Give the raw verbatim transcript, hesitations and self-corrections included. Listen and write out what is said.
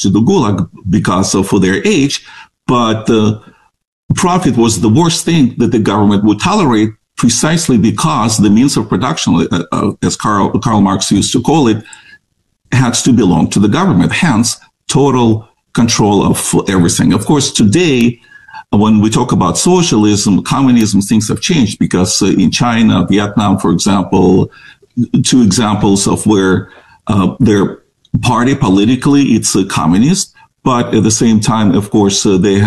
to the Gulag because of their age, but uh, profit was the worst thing that the government would tolerate, precisely because the means of production, uh, uh, as Karl, Karl Marx used to call it, had to belong to the government. Hence, total control of everything. Of course, today, when we talk about socialism, communism, things have changed because uh, in China, Vietnam, for example, two examples of where uh, their party politically, it's a communist, but at the same time, of course, uh, they have